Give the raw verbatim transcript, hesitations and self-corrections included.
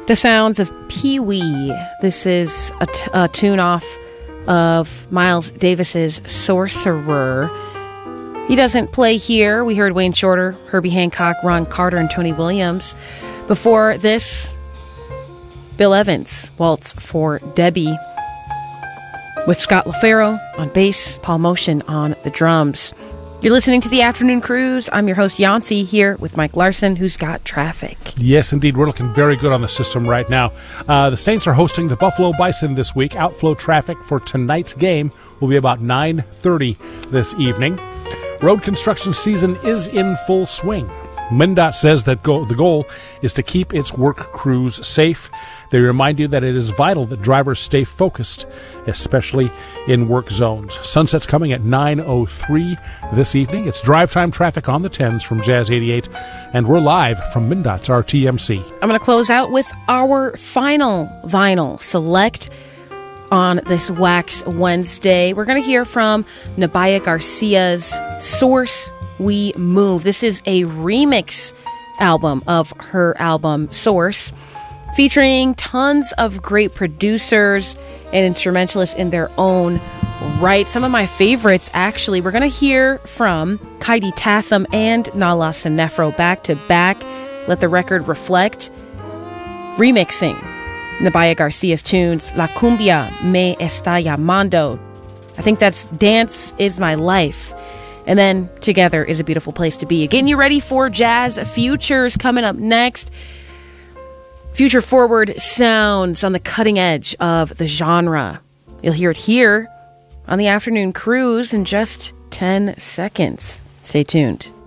The sounds of Pee Wee. This is a, t- a tune off of Miles Davis's Sorcerer. He doesn't play here. We heard Wayne Shorter, Herbie Hancock, Ron Carter, and Tony Williams. Before this, Bill Evans, Waltz for Debbie, with Scott LaFaro on bass, Paul Motion on the drums. You're listening to The Afternoon Cruise. I'm your host, Yancey, here with Mike Larson, who's got traffic. Yes, indeed. We're looking very good on the system right now. Uh, the Saints are hosting the Buffalo Bison this week. Outflow traffic for tonight's game will be about nine thirty this evening. Road construction season is in full swing. MnDOT says that go- the goal is to keep its work crews safe. They remind you that it is vital that drivers stay focused, especially in work zones. Sunset's coming at nine oh three this evening. It's drive time traffic on the tens from Jazz eighty-eight, and we're live from MnDOT's R T M C. I'm going to close out with our final vinyl select on this Wax Wednesday. We're going to hear from Nabaya Garcia's Source We Move. This is a remix album of her album Source, featuring tons of great producers and instrumentalists in their own right. Some of my favorites, actually. We're going to hear from Kaidi Tatham and Nala Sinefro back to back. Let the record reflect. Remixing Nabaya Garcia's tunes, La Cumbia Me Está Llamando. I think that's Dance Is My Life. And then Together Is a Beautiful Place to Be. Getting you ready for Jazz Futures coming up next. Future forward sounds on the cutting edge of the genre. You'll hear it here on the Afternoon Cruise in just ten seconds. Stay tuned.